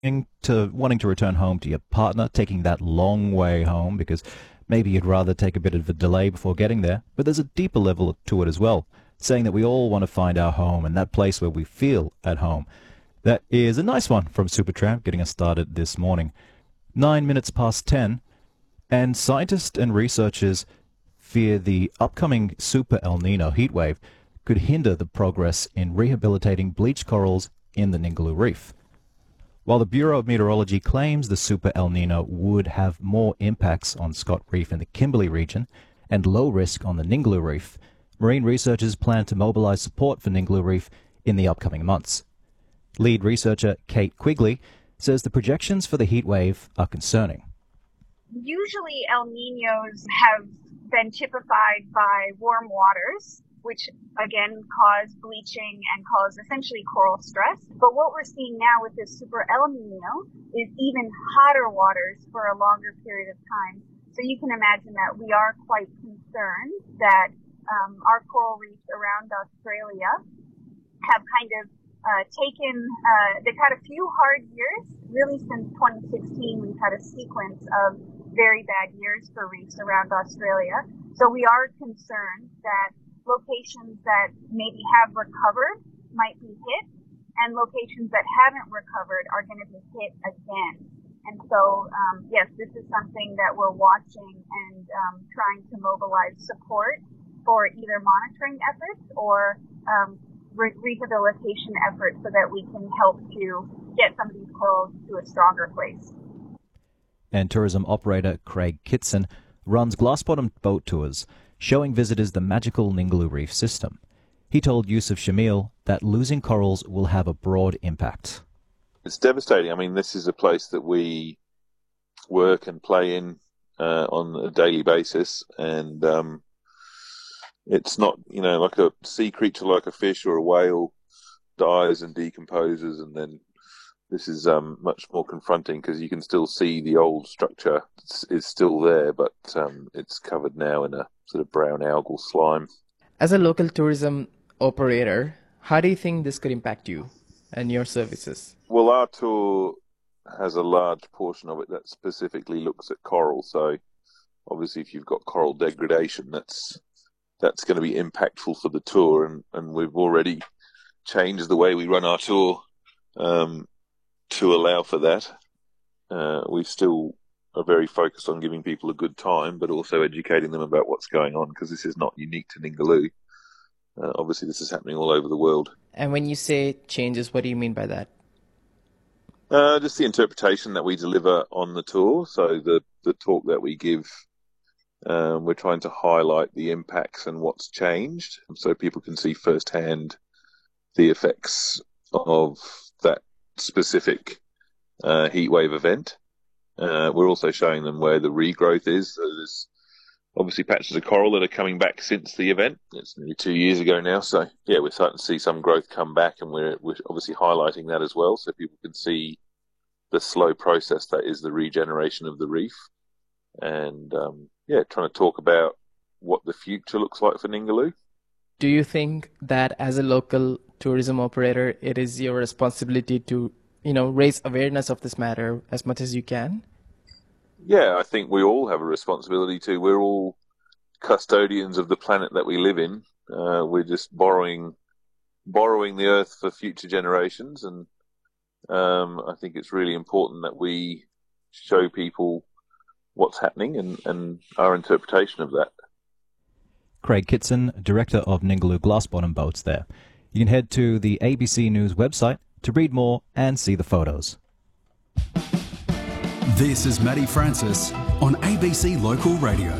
wanting to return home to your partner, taking that long way home because maybe you'd rather take a bit of a delay before getting there. But there's a deeper level to it as well, saying that we all want to find our home and that place where we feel at home. That is a nice one from Supertramp, getting us started this morning. 9 minutes past 10, and scientists and researchers fear the upcoming Super El Nino heatwave could hinder the progress in rehabilitating bleached corals in the Ningaloo Reef. While the Bureau of Meteorology claims the Super El Nino would have more impacts on Scott Reef in the Kimberley region and low risk on the Ningaloo Reef, marine researchers plan to mobilize support for Ningaloo Reef in the upcoming months. Lead researcher Kate Quigley says the projections for the heatwave are concerning. Usually El Niños have been typified by warm waters, which again cause bleaching and cause essentially coral stress. But what we're seeing now with this Super El Nino is even hotter waters for a longer period of time. So you can imagine that we are quite concerned that our coral reefs around Australia have kind of they've had a few hard years. Really since 2016, we've had a sequence of very bad years for reefs around Australia. So we are concerned that locations that maybe have recovered might be hit, and locations that haven't recovered are going to be hit again. And so, yes, this is something that we're watching and trying to mobilize support for either monitoring efforts or rehabilitation efforts so that we can help to get some of these corals to a stronger place. And tourism operator Craig Kitson runs glass-bottom boat tours, showing visitors the magical Ningaloo Reef system. He told Yusuf Shamil that losing corals will have a broad impact. It's devastating. I mean, this is a place that we work and play in on a daily basis, and it's not, like a sea creature like a fish or a whale dies and decomposes, and then this is much more confronting because you can still see the old structure is still there, but it's covered now in a sort of brown algal slime. As a local tourism operator, how do you think this could impact you and your services? Well, our tour has a large portion of it that specifically looks at coral. So obviously if you've got coral degradation, that's going to be impactful for the tour. And we've already changed the way we run our tour to allow for that. We still are very focused on giving people a good time, but also educating them about what's going on, because this is not unique to Ningaloo. Obviously, this is happening all over the world. And when you say changes, what do you mean by that? Just the interpretation that we deliver on the tour. So the talk that we give, we're trying to highlight the impacts and what's changed, so people can see firsthand the effects of that specific heatwave event. We're also showing them where the regrowth is. So there's obviously patches of coral that are coming back since the event. It's nearly 2 years ago now. So yeah, we're starting to see some growth come back, and we're obviously highlighting that as well, so people can see the slow process that is the regeneration of the reef. And trying to talk about what the future looks like for Ningaloo. Do you think that as a local tourism operator, it is your responsibility to, raise awareness of this matter as much as you can? Yeah, I think we all have a responsibility to. We're all custodians of the planet that we live in. We're just borrowing the earth for future generations, and I think it's really important that we show people what's happening and our interpretation of that. Craig Kitson, director of Ningaloo Glass-Bottom Boats there. You can head to the ABC News website to read more and see the photos. This is Matty Francis on ABC Local Radio.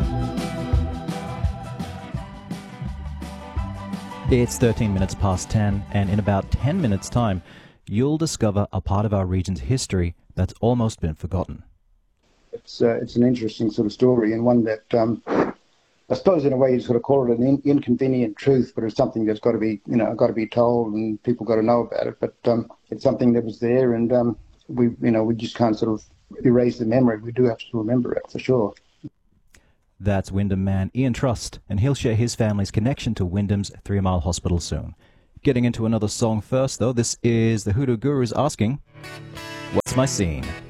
It's 13 minutes past 10, and in about 10 minutes' time, you'll discover a part of our region's history that's almost been forgotten. It's an interesting sort of story, and one that I suppose in a way you sort of call it an inconvenient truth, but it's something that's got to be told, and people got to know about it. But it's something that was there, and we just can't sort of erase the memory. We do have to remember it for sure. That's Wyndham man Ian Trust, and he'll share his family's connection to Wyndham's 3 Mile Hospital soon. Getting into another song first, though, this is the Hoodoo Gurus asking, my scene.